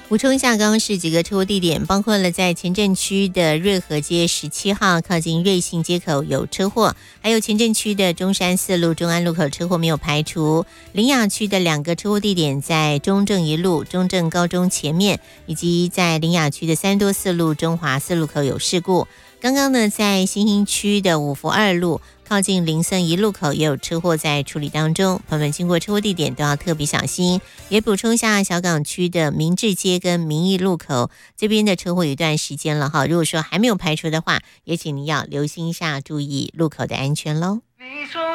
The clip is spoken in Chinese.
补充一下，刚刚是几个车祸地点，包括了在前镇区的瑞和街17号靠近瑞信街口有车祸，还有前镇区的中山4路中安路口车祸没有排除。苓雅区的2个车祸地点在中正1路中正高中前面，以及在苓雅区的3多4路中华4路口有事故。刚刚呢，在新兴区的五福2路靠近林森1路口也有车祸在处理当中，朋友们经过车祸地点都要特别小心。也补充一下，小港区的明治街跟民义路口这边的车祸有一段时间了哈，如果说还没有排除的话，也请您要留心一下，注意路口的安全喽。 你说